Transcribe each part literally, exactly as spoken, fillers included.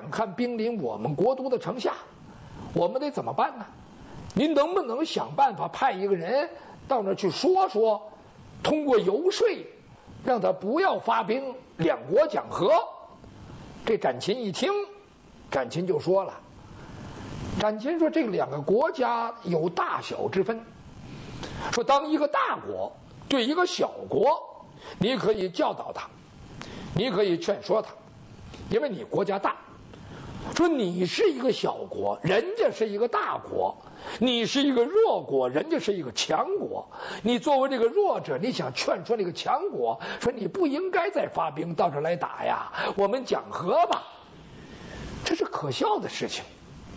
看兵临我们国都的城下，我们得怎么办呢？您能不能想办法派一个人到那儿去说说，通过游说让他不要发兵，两国讲和？这展禽一听，展禽就说了，展禽说这两个国家有大小之分，说当一个大国对一个小国，你可以教导他，你可以劝说他，因为你国家大。说你是一个小国，人家是一个大国，你是一个弱国，人家是一个强国，你作为这个弱者，你想劝说那个强国，说你不应该再发兵到这儿来打呀，我们讲和吧。这是可笑的事情。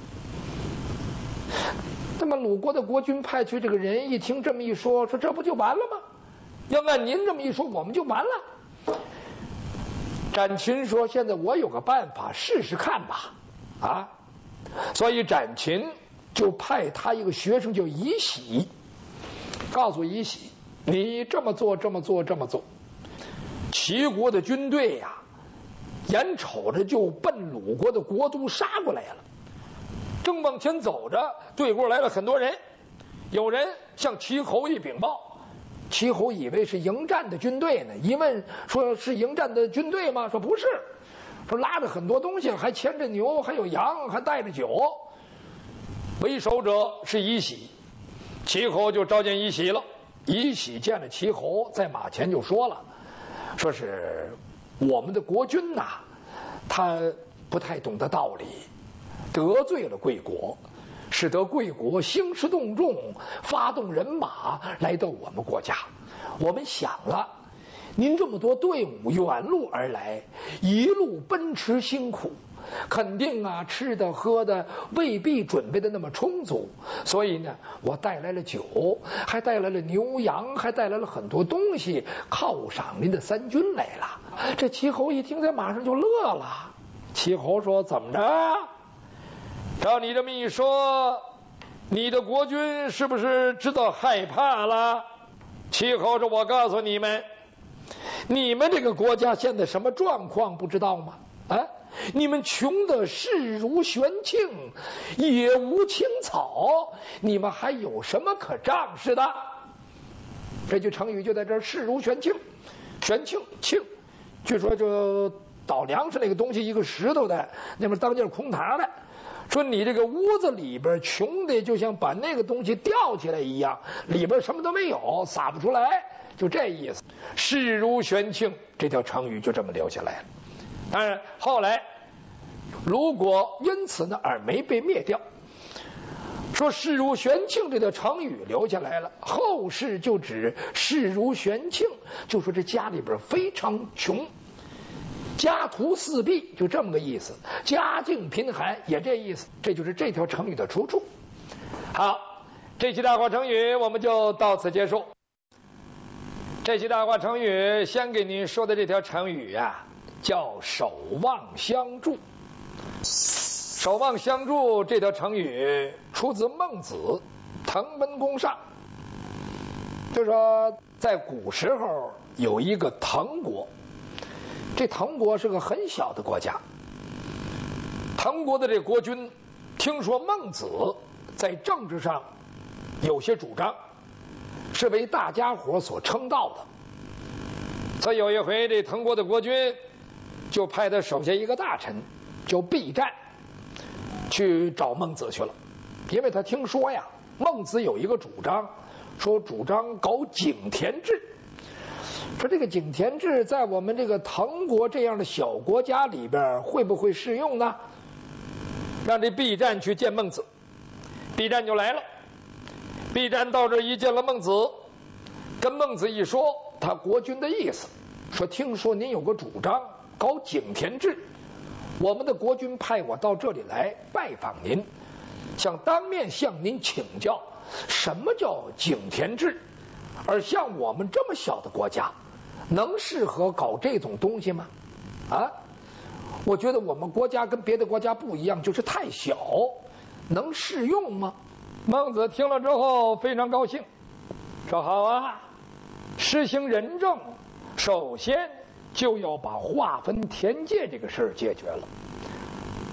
那么鲁国的国君派去这个人一听这么一说，说这不就完了吗？要按您这么一说，我们就完了。展禽说现在我有个办法，试试看吧。啊，所以展禽就派他一个学生叫夷喜，告诉夷喜，你这么做这么做这么做。齐国的军队呀、啊，眼瞅着就奔鲁国的国都杀过来了，正往前走着，对过来了很多人，有人向齐侯一禀报，齐侯以为是迎战的军队呢，一问说是迎战的军队吗？说不是，说拉着很多东西，还牵着牛，还有羊，还带着酒。为首者是夷喜，齐侯就召见夷喜了。夷喜见了齐侯，在马前就说了，说是我们的国君呐、啊，他不太懂得道理，得罪了贵国，使得贵国兴师动众，发动人马来到我们国家。我们想了，您这么多队伍远路而来，一路奔驰辛苦，肯定啊吃的喝的未必准备的那么充足，所以呢我带来了酒，还带来了牛羊，还带来了很多东西犒赏您的三军来了。这齐侯一听，他马上就乐了。齐侯说，怎么着？照你这么一说，你的国君是不是知道害怕了？齐侯说，我告诉你们，你们这个国家现在什么状况不知道吗？啊，你们穷的势如悬磬，也无青草，你们还有什么可仗势的？这句成语就在这儿，势如悬磬，悬磬磬，据说就倒粮食那个东西，一个石头的，那么当间空堂的。说你这个屋子里边穷的就像把那个东西吊起来一样，里边什么都没有，撒不出来，就这意思。势如悬磬这条成语就这么留下来了。当然后来鲁国因此呢而没被灭掉。说势如悬磬这条成语留下来了，后世就指势如悬磬，就说这家里边非常穷，家徒四壁，就这么个意思，家境贫寒也这意思，这就是这条成语的出处。好，这期大话成语我们就到此结束。这期大话成语先给您说的这条成语啊，叫守望相助。守望相助这条成语出自孟子《滕文公上》，就说在古时候有一个滕国，这滕国是个很小的国家。滕国的这国君听说孟子在政治上有些主张，是为大家伙所称道的，所以有一回这滕国的国君就派他手下一个大臣叫毕占去找孟子去了。因为他听说呀，孟子有一个主张，说主张搞井田制，说这个井田制在我们这个滕国这样的小国家里边会不会适用呢？让这毕占去见孟子。毕占就来了。毕占到这一见了孟子，跟孟子一说他国君的意思，说听说您有个主张搞井田制，我们的国君派我到这里来拜访您，想当面向您请教什么叫井田制，而像我们这么小的国家能适合搞这种东西吗？啊，我觉得我们国家跟别的国家不一样，就是太小，能适用吗？孟子听了之后非常高兴，说好啊，实行仁政，首先就要把划分田界这个事儿解决了。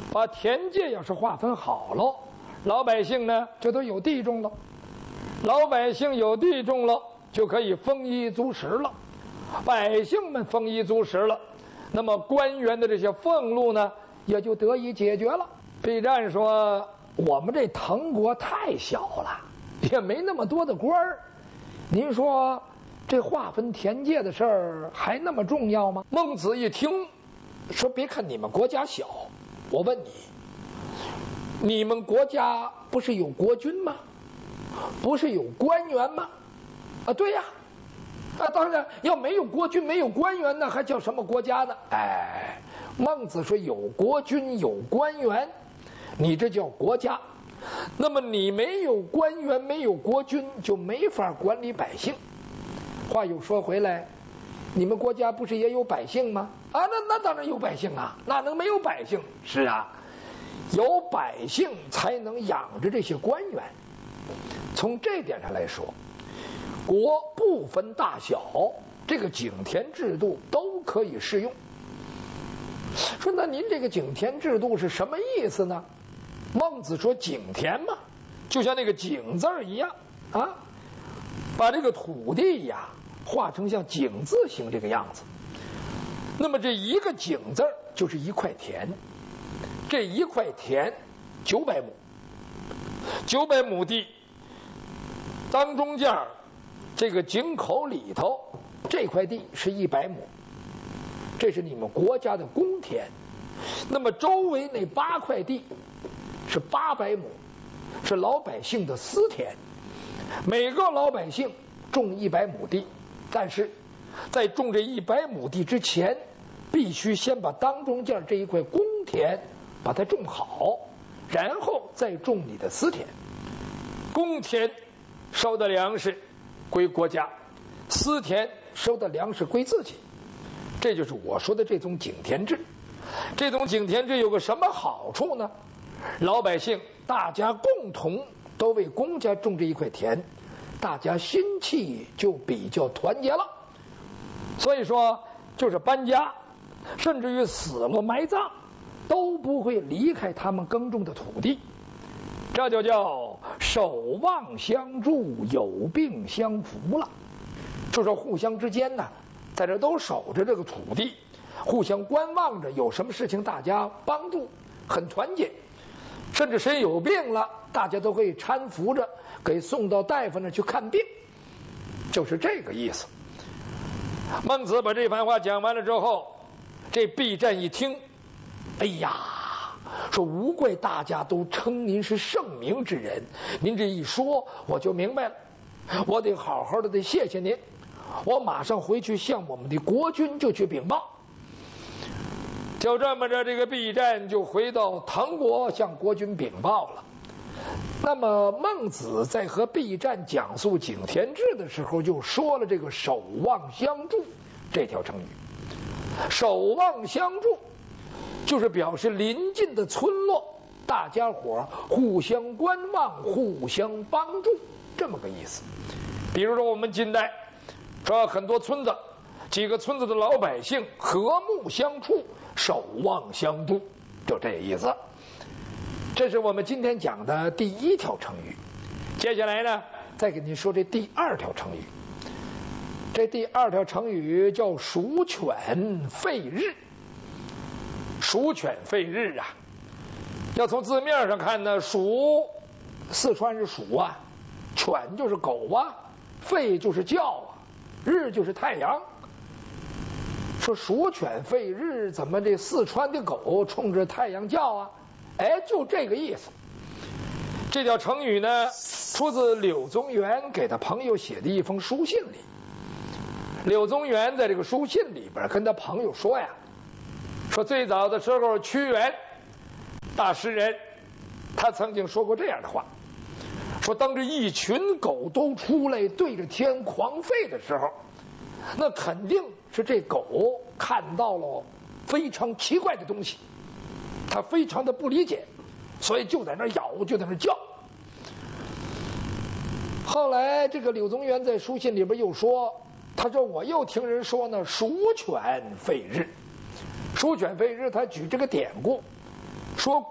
把田界要是划分好了，老百姓呢就都有地种了，老百姓有地种了，就可以丰衣足食了。百姓们丰衣足食了，那么官员的这些俸禄呢，也就得以解决了。B站说，我们这滕国太小了，也没那么多的官儿，您说这划分田界的事儿还那么重要吗？孟子一听，说别看你们国家小，我问你，你们国家不是有国君吗？不是有官员吗？啊，对呀。啊，当然，要没有国君，没有官员，那还叫什么国家呢？哎，孟子说有国君有官员，你这叫国家。那么你没有官员，没有国君，就没法管理百姓。话又说回来，你们国家不是也有百姓吗？啊，那那当然有百姓啊，哪能没有百姓？是啊，有百姓才能养着这些官员。从这点上来说，国不分大小，这个井田制度都可以适用。说那您这个井田制度是什么意思呢？孟子说井田嘛，就像那个井字儿一样啊，把这个土地呀画成像井字形这个样子。那么这一个井字儿就是一块田，这一块田九百亩，九百亩地当中间儿。这个井口里头这块地是一百亩，这是你们国家的公田。那么周围那八块地是八百亩，是老百姓的私田。每个老百姓种一百亩地，但是在种这一百亩地之前，必须先把当中间这一块公田把它种好，然后再种你的私田。公田收的粮食归国家，私田收的粮食归自己，这就是我说的这种井田制。这种井田制有个什么好处呢？老百姓大家共同都为公家种这一块田，大家心气就比较团结了。所以说，就是搬家，甚至于死了埋葬，都不会离开他们耕种的土地。这就叫守望相助，有病相扶了。就说互相之间呢，在这都守着这个土地，互相观望着，有什么事情大家帮助，很团结。甚至谁有病了，大家都可以搀扶着给送到大夫那儿去看病，就是这个意思。孟子把这番话讲完了之后，这 B 站一听，哎呀，说无怪大家都称您是圣明之人，您这一说我就明白了，我得好好的得谢谢您，我马上回去向我们的国君就去禀报。就这么着，这个 B 站就回到唐国向国君禀报了。那么孟子在和 B 站讲述井田制的时候，就说了这个守望相助这条成语。守望相助就是表示邻近的村落大家伙互相观望，互相帮助，这么个意思。比如说我们近代说很多村子，几个村子的老百姓和睦相处，守望相助，就这意思。这是我们今天讲的第一条成语。接下来呢，再给您说这第二条成语。这第二条成语叫鼠犬吠日。鼠犬吠日啊，要从字面上看呢，鼠四川是鼠啊，犬就是狗啊，吠就是叫啊，日就是太阳。说鼠犬吠日，怎么这四川的狗冲着太阳叫啊？哎，就这个意思。这条成语呢，出自柳宗元给他朋友写的一封书信里。柳宗元在这个书信里边跟他朋友说呀，说最早的时候，屈原大诗人，他曾经说过这样的话，说当这一群狗都出来对着天狂吠的时候，那肯定是这狗看到了非常奇怪的东西，它非常的不理解，所以就在那咬，就在那叫。后来这个柳宗元在书信里边又说，他说我又听人说呢，鼠犬吠日。鼠犬吠日，他举这个典故， 说